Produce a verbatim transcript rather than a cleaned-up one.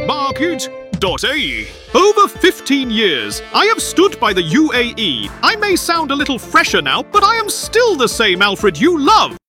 market dot A E. Over fifteen years, I have stood by the U A E. I may sound a little fresher now, but I am still the same Alfred you love.